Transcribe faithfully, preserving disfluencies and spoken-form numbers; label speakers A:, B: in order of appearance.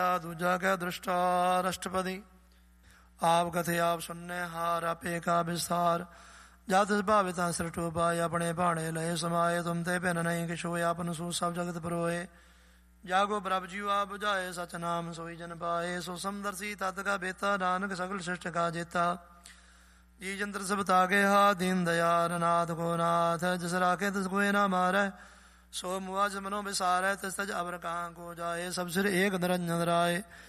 A: ਦੂਜਾ ਕਹਿ ਦ੍ਰਿਸ਼ਟਾ ਰਸ਼ਟਪਦੀ। ਆਪ ਕਥੇ ਆਪ ਸੁਨਨੇ ਹਾਰ, ਆਪੇ ਕਾ ਵਿਸਥਾਰ। ਜਾ ਤਿਸ ਭਾਵੇ ਤਾਂ ਸ੍ਰਿਸ਼ਟੋ ਪਾਏ, ਆਪਣੇ ਭਾਣੇ ਲਏ ਸਮਾਏ। ਤੁਮ ਤੇ ਭਿੰਨ ਨਹੀਂ ਕਿਛ ਹੋਏ, ਆਪਨ ਸੂ ਸਭ ਜਗਤ ਪਰੋਏ। ਜਾਗੋ ਪ੍ਰਭ ਜੀਉ ਆਪ ਬੁਝਾਏ, ਸਚ ਨਾਮ ਸੋਈ ਜਨ ਪਾਏ। ਸੋ ਸਮਦਰਸੀ ਤਤ ਕਾ ਬੇਤਾ, ਨਾਨਕ ਸਗਲ ਸ੍ਰਿਸ਼ਟ ਕਾ ਜੇਤਾ। ਜੀ ਜੰਤਰ ਸਭ ਤਾਗੇ ਹਾ, ਦੀਨ ਦਇਆਲ ਨਾਥ ਕੋ ਨਾਥ। ਜਿਸ ਰਾਖੇ ਤਿਸ ਕੋਇ ਨਾ ਮਾਰੈ, ਸੋ ਮੁਆ ਜਿਸ ਮਨੋ ਵਿਸਾਰੈ। ਤਿਸ ਤਜ ਅਵਰ ਕਹਾਂ ਕੋ ਜਾਏ, ਸਭ ਸਿਰ ਏਕ ਨਿਰੰਜਨ ਰਾਏ।